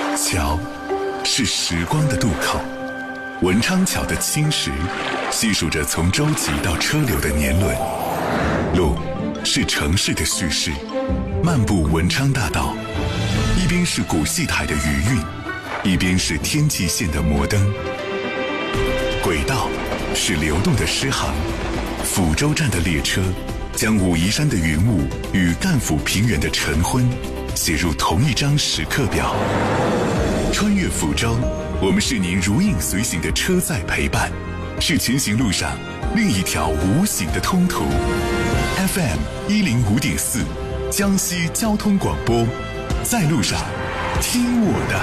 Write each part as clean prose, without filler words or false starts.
桥是时光的渡口，文昌桥的青石细数着从舟楫到车流的年轮。路是城市的叙事，漫步文昌大道，一边是古戏台的余韵，一边是天际线的摩登。轨道是流动的诗行，抚州站的列车将武夷山的云雾与赣抚平原的晨昏写入同一张时刻表。穿越抚州，我们是您如影随形的车载陪伴，是前行路上另一条无形的通途。FM 105.4，江西交通广播，在路上，听我的。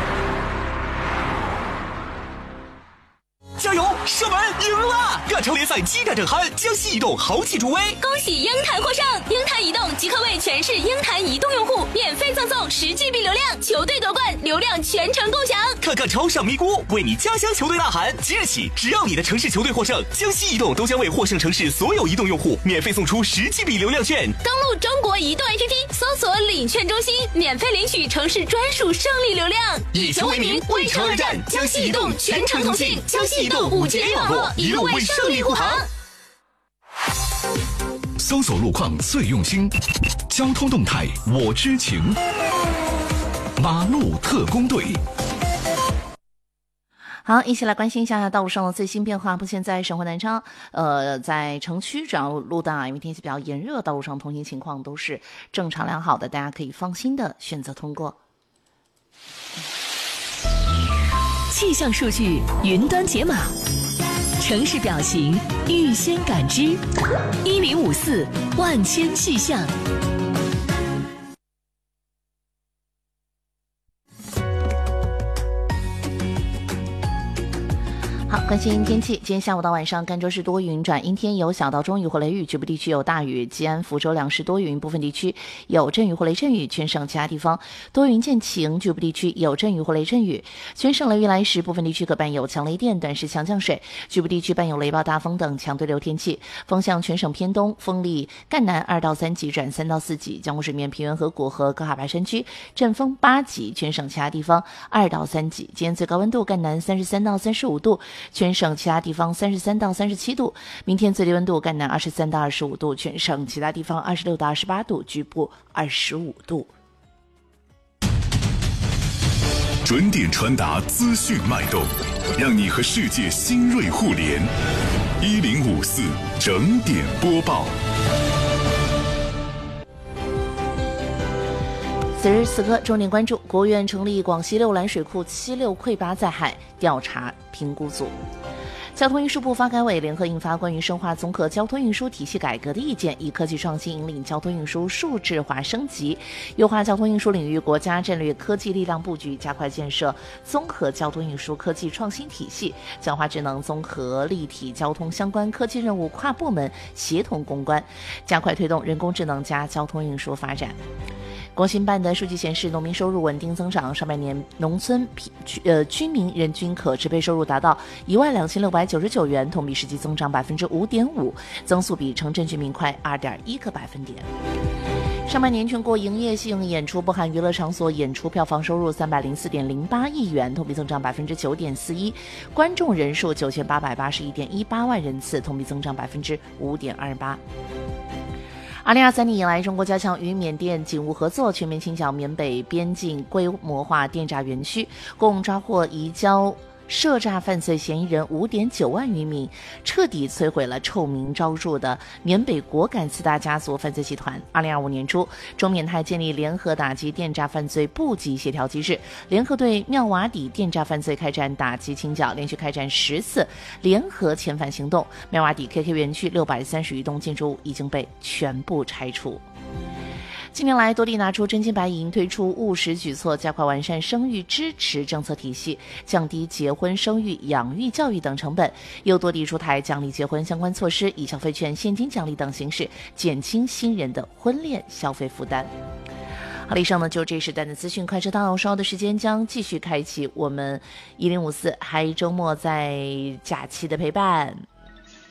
加油！射门赢了！亚超联赛激战正酣，江西移动豪气助威， 恭喜鹰潭获胜！鹰潭移动即刻为全市鹰潭移动用户免费赠送10GB 流量，球队夺冠，流量全程共享。 看看超上咪咕，为你家乡球队呐喊！即日起，只要你的城市球队获胜，江西移动都将为获胜城市所有移动用户免费送出10GB 流量券。 登录中国移动 APP， 搜索领券中心，免费领取城市专属胜利流量。 以球为名，为城而战，江西移动全程同庆，江西移动5G网络，一路为胜利护航。 搜索路况最用心，交通动态我知情。马路特工队。 好，一起来关心一下道路上的最新变化。目前在省会南昌，在城区主要路段因为天气比较炎热，道路上通行情况都是正常良好的，大家可以放心的选择通过。 气象数据云端解码，城市表情预先感知，1054万千气象。 好，关心天气。今天下午到晚上，赣州市多云转阴天，有小到中雨或雷雨，局部地区有大雨。吉安、福州两市多云，部分地区有阵雨或雷阵雨。全省其他地方多云见晴，局部地区有阵雨或雷阵雨。全省雷雨来时，部分地区可伴有强雷电、短时强降水，局部地区伴有雷暴、大风等强对流天气。风向全省偏东，风力赣南2到3级转3到4级。江湖水面平原和果河高海拔山区阵风8级，全省其他地方2到3级。今天最高温度赣南33到35度。全省其他地方33到37度，明天最低温度赣南23到25度，全省其他地方26到28度，局部25度。 准点传达资讯脉动，让你和世界新锐互联。1054整点播报。 此时此刻，重点关注国务院成立广西六兰水库7六溃坝在海调查评估组。交通运输部发改委联合印发关于深化综合交通运输体系改革的意见，以科技创新引领交通运输数字化升级，优化交通运输领域国家战略科技力量布局，加快建设综合交通运输科技创新体系，强化智能综合立体交通相关科技任务跨部门协同攻关，加快推动人工智能加交通运输发展。工信办的数据显示，农民收入稳定增长，上半年农村居民人均可支配收入达到12699元，同比实际增长5.5%，增速比城镇居民快2.1个百分点。上半年全国营业性演出不含娱乐场所演出票房收入304.08亿元，同比增长9.41%，观众人数9881.18万人次，同比增长5.28%。2023年以来，中国加强与缅甸警务合作，全面清剿缅北边境规模化电诈园区，共抓获移交涉诈犯罪嫌疑人5.9万余名，彻底摧毁了臭名昭著的缅北果敢4大家族犯罪集团。2025年初，中缅泰建立联合打击电诈犯罪部级协调机制，联合对妙瓦底电诈犯罪开展打击清剿，连续开展10次联合遣返行动。妙瓦底 KK 园区630余栋建筑物已经被全部拆除。近年来，多地拿出真金白银，推出务实举措，加快完善生育支持政策体系，降低结婚、生育、养育、教育等成本，又多地出台奖励结婚相关措施，以消费券、现金奖励等形式减轻新人的婚恋消费负担。好，以上呢就这时段的资讯快车道，稍后的时间将继续开启我们1054嗨周末在假期的陪伴。